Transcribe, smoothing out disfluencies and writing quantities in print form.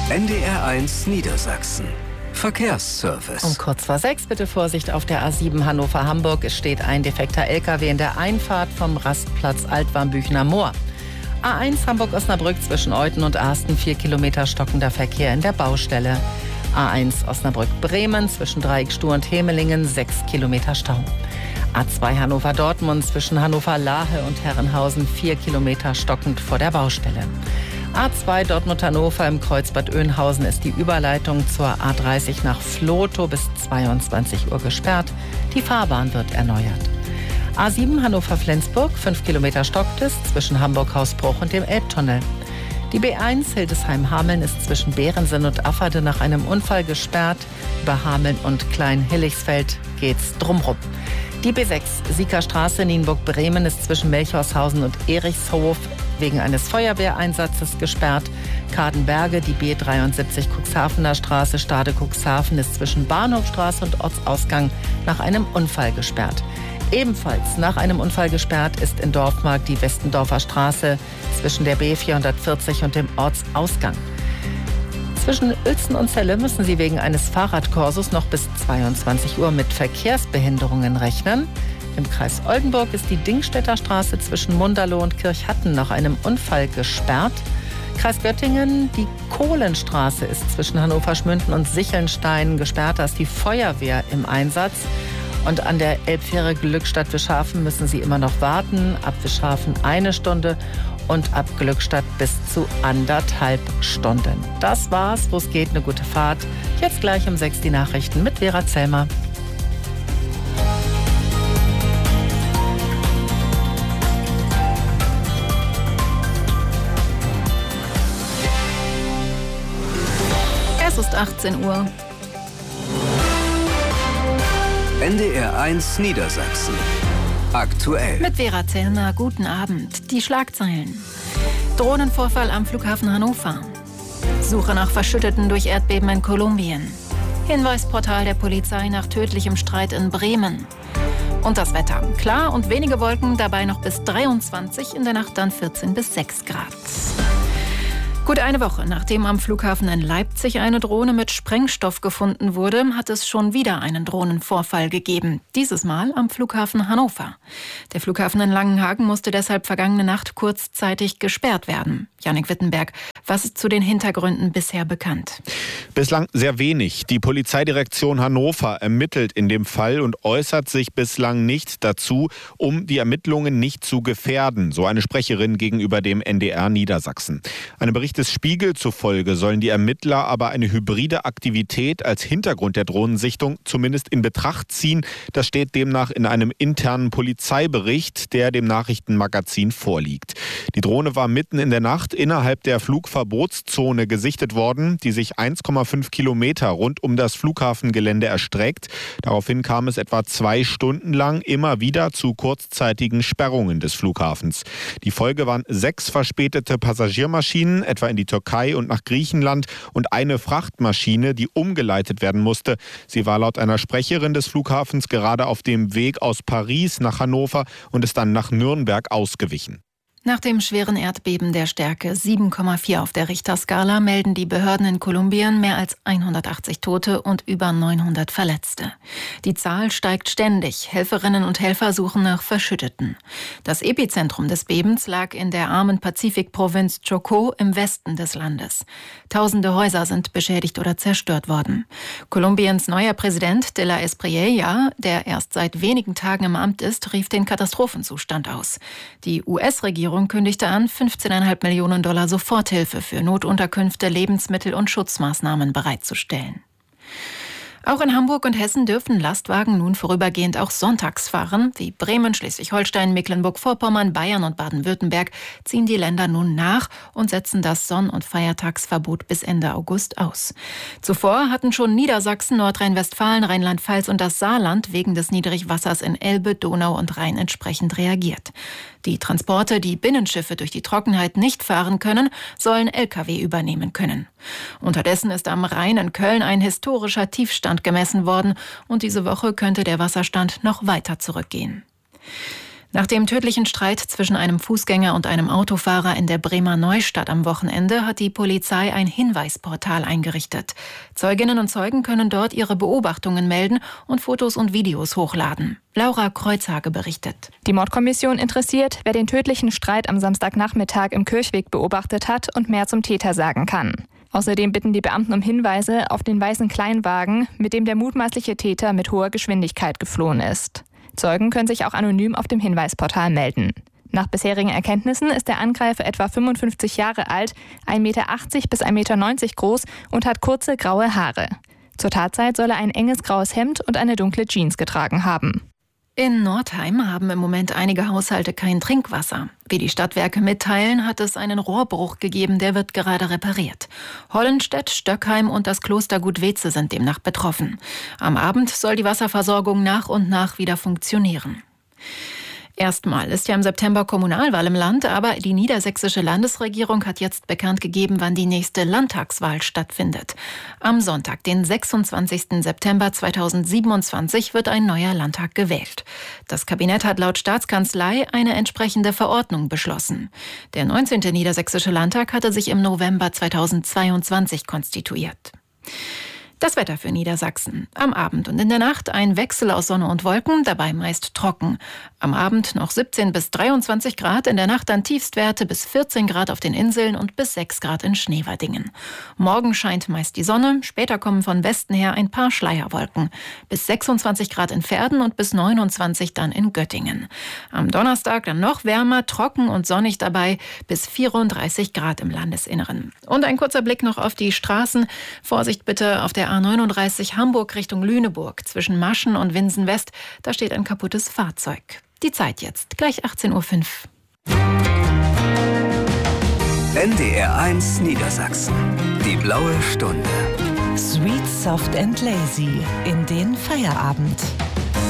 NDR1 Niedersachsen. Verkehrsservice. Um kurz vor 6 bitte Vorsicht auf der A7 Hannover-Hamburg. Es steht ein defekter LKW in der Einfahrt vom Rastplatz Altwarmbüchener Moor. A1 Hamburg-Osnabrück zwischen Euthen und Asten, 4 Kilometer stockender Verkehr in der Baustelle. A1 Osnabrück-Bremen zwischen Dreieckstuhl und Hemelingen, 6 Kilometer Stau. A2 Hannover-Dortmund zwischen Hannover-Lahe und Herrenhausen, 4 Kilometer stockend vor der Baustelle. A2 Dortmund-Hannover im Kreuz Bad Oeynhausen ist die Überleitung zur A30 nach Vlotho bis 22 Uhr gesperrt. Die Fahrbahn wird erneuert. A7 Hannover-Flensburg, 5 Kilometer stockt es zwischen Hamburg-Hausbruch und dem Elbtunnel. Die B1 Hildesheim-Hameln ist zwischen Berensen und Afferde nach einem Unfall gesperrt. Über Hameln und Klein-Hillichsfeld geht's drumrum. Die B6 Siegerstraße Nienburg-Bremen ist zwischen Melchorshausen und Erichshof wegen eines Feuerwehreinsatzes gesperrt. Kadenberge, die B73 Cuxhavener Straße Stade-Cuxhaven ist zwischen Bahnhofstraße und Ortsausgang nach einem Unfall gesperrt. Ebenfalls nach einem Unfall gesperrt ist in Dorfmark die Westendorfer Straße zwischen der B440 und dem Ortsausgang. Zwischen Uelzen und Celle müssen Sie wegen eines Fahrradkurses noch bis 22 Uhr mit Verkehrsbehinderungen rechnen. Im Kreis Oldenburg ist die Dingstädter Straße zwischen Munderloh und Kirchhatten nach einem Unfall gesperrt. Kreis Göttingen, die Kohlenstraße ist zwischen Hannover-Schmünden und Sichelnstein gesperrt. Da ist die Feuerwehr im Einsatz. Und an der Elbfähre Glückstadt-Wischhafen müssen Sie immer noch warten. Ab Wischhafen 1 Stunde und ab Glückstadt bis zu 1,5 Stunden. Das war's, wo es geht, eine gute Fahrt. Jetzt gleich um 6 die Nachrichten mit Vera Zellmer. Es ist 18 Uhr. NDR1 Niedersachsen. Aktuell. Mit Vera Zellner, guten Abend. Die Schlagzeilen. Drohnenvorfall am Flughafen Hannover. Suche nach Verschütteten durch Erdbeben in Kolumbien. Hinweisportal der Polizei nach tödlichem Streit in Bremen. Und das Wetter. Klar und wenige Wolken, dabei noch bis 23, in der Nacht dann 14 bis 6 Grad. Gut eine Woche nachdem am Flughafen in Leipzig eine Drohne mit Sprengstoff gefunden wurde, hat es schon wieder einen Drohnenvorfall gegeben. Dieses Mal am Flughafen Hannover. Der Flughafen in Langenhagen musste deshalb vergangene Nacht kurzzeitig gesperrt werden. Jannik Wittenberg, was ist zu den Hintergründen bisher bekannt? Bislang sehr wenig. Die Polizeidirektion Hannover ermittelt in dem Fall und äußert sich bislang nicht dazu, um die Ermittlungen nicht zu gefährden, so eine Sprecherin gegenüber dem NDR Niedersachsen. Einem Bericht des Spiegel zufolge sollen die Ermittler aber eine hybride Aktivität als Hintergrund der Drohnensichtung zumindest in Betracht ziehen. Das steht demnach in einem internen Polizeibericht, der dem Nachrichtenmagazin vorliegt. Die Drohne war mitten in der Nacht innerhalb der Flugverbotszone gesichtet worden, die sich 1,5 Kilometer rund um das Flughafengelände erstreckt. Daraufhin kam es etwa 2 Stunden lang immer wieder zu kurzzeitigen Sperrungen des Flughafens. Die Folge waren 6 verspätete Passagiermaschinen, etwa in die Türkei und nach Griechenland, und eine Frachtmaschine, die umgeleitet werden musste. Sie war laut einer Sprecherin des Flughafens gerade auf dem Weg aus Paris nach Hannover und ist dann nach Nürnberg ausgewichen. Nach dem schweren Erdbeben der Stärke 7,4 auf der Richterskala melden die Behörden in Kolumbien mehr als 180 Tote und über 900 Verletzte. Die Zahl steigt ständig. Helferinnen und Helfer suchen nach Verschütteten. Das Epizentrum des Bebens lag in der armen Pazifikprovinz Chocó im Westen des Landes. Tausende Häuser sind beschädigt oder zerstört worden. Kolumbiens neuer Präsident de la Espriella, der erst seit wenigen Tagen im Amt ist, rief den Katastrophenzustand aus. Die US-Regierung kündigte an, $15,5 Millionen Soforthilfe für Notunterkünfte, Lebensmittel und Schutzmaßnahmen bereitzustellen. Auch in Hamburg und Hessen dürfen Lastwagen nun vorübergehend auch sonntags fahren. Wie Bremen, Schleswig-Holstein, Mecklenburg-Vorpommern, Bayern und Baden-Württemberg ziehen die Länder nun nach und setzen das Sonn- und Feiertagsverbot bis Ende August aus. Zuvor hatten schon Niedersachsen, Nordrhein-Westfalen, Rheinland-Pfalz und das Saarland wegen des Niedrigwassers in Elbe, Donau und Rhein entsprechend reagiert. Die Transporte, die Binnenschiffe durch die Trockenheit nicht fahren können, sollen Lkw übernehmen können. Unterdessen ist am Rhein in Köln ein historischer Tiefstand gemessen worden und diese Woche könnte der Wasserstand noch weiter zurückgehen. Nach dem tödlichen Streit zwischen einem Fußgänger und einem Autofahrer in der Bremer Neustadt am Wochenende hat die Polizei ein Hinweisportal eingerichtet. Zeuginnen und Zeugen können dort ihre Beobachtungen melden und Fotos und Videos hochladen. Laura Kreuzhage berichtet. Die Mordkommission interessiert, wer den tödlichen Streit am Samstagnachmittag im Kirchweg beobachtet hat und mehr zum Täter sagen kann. Außerdem bitten die Beamten um Hinweise auf den weißen Kleinwagen, mit dem der mutmaßliche Täter mit hoher Geschwindigkeit geflohen ist. Zeugen können sich auch anonym auf dem Hinweisportal melden. Nach bisherigen Erkenntnissen ist der Angreifer etwa 55 Jahre alt, 1,80 Meter bis 1,90 Meter groß und hat kurze graue Haare. Zur Tatzeit soll er ein enges graues Hemd und eine dunkle Jeans getragen haben. In Nordheim haben im Moment einige Haushalte kein Trinkwasser. Wie die Stadtwerke mitteilen, hat es einen Rohrbruch gegeben, der wird gerade repariert. Hollenstedt, Stöckheim und das Klostergut Weze sind demnach betroffen. Am Abend soll die Wasserversorgung nach und nach wieder funktionieren. Erstmal ist ja im September Kommunalwahl im Land, aber die niedersächsische Landesregierung hat jetzt bekannt gegeben, wann die nächste Landtagswahl stattfindet. Am Sonntag, den 26. September 2027, wird ein neuer Landtag gewählt. Das Kabinett hat laut Staatskanzlei eine entsprechende Verordnung beschlossen. Der 19. Niedersächsische Landtag hatte sich im November 2022 konstituiert. Das Wetter für Niedersachsen. Am Abend und in der Nacht ein Wechsel aus Sonne und Wolken, dabei meist trocken. Am Abend noch 17 bis 23 Grad, in der Nacht dann Tiefstwerte bis 14 Grad auf den Inseln und bis 6 Grad in Schneewerdingen. Morgen scheint meist die Sonne, später kommen von Westen her ein paar Schleierwolken. Bis 26 Grad in Verden und bis 29 dann in Göttingen. Am Donnerstag dann noch wärmer, trocken und sonnig dabei, bis 34 Grad im Landesinneren. Und ein kurzer Blick noch auf die Straßen. Vorsicht bitte auf der A39 Hamburg Richtung Lüneburg zwischen Maschen und Winsen West. Da steht ein kaputtes Fahrzeug. Die Zeit jetzt, gleich 18:05 Uhr. NDR1 Niedersachsen. Die blaue Stunde. Sweet, soft and lazy in den Feierabend.